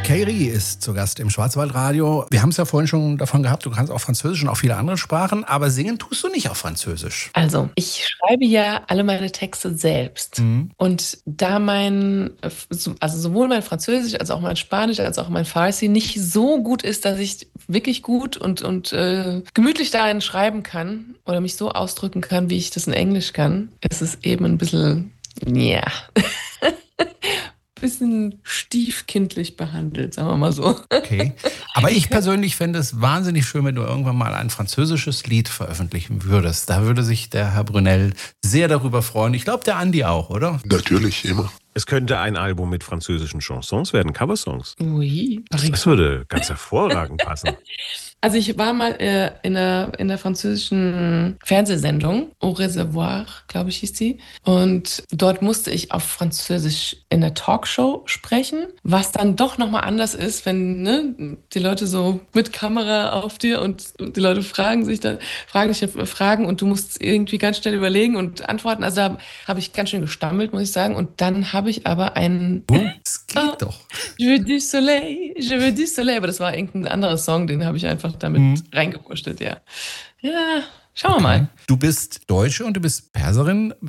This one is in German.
Kairi ist zu Gast im Schwarzwaldradio. Wir haben es ja vorhin schon davon gehabt, du kannst auch Französisch und auch viele andere Sprachen, aber singen tust du nicht auf Französisch. Also, ich schreibe ja alle meine Texte selbst. Und da also sowohl mein Französisch als auch mein Spanisch als auch mein Farsi nicht so gut ist, dass ich wirklich gut und gemütlich darin schreiben kann oder mich so ausdrücken kann, wie ich das in Englisch kann, ist es eben ein bisschen, ja, bisschen stiefkindlich behandelt, sagen wir mal so. Okay. Aber ich persönlich fände es wahnsinnig schön, wenn du irgendwann mal ein französisches Lied veröffentlichen würdest. Da würde sich der Herr Brunel sehr darüber freuen. Ich glaube, der Andi auch, oder? Natürlich, immer. Es könnte ein Album mit französischen Chansons werden, Coversongs. Oui. Das würde ganz hervorragend passen. Also ich war mal in einer französischen Fernsehsendung, Au Reservoir, glaube ich, hieß die. Und dort musste ich auf Französisch in der Talkshow sprechen, was dann doch nochmal anders ist, wenn die Leute so mit Kamera auf dir und die Leute fragen dich Fragen und du musst irgendwie ganz schnell überlegen und antworten. Also da habe ich ganz schön gestammelt, muss ich sagen. Und dann habe ich aber Es geht doch. Je veux du soleil, aber das war irgendein anderer Song, den habe ich einfach damit reingewurschtelt, ja. Ja, schauen wir mal. Du bist Deutsche und du bist Perserin.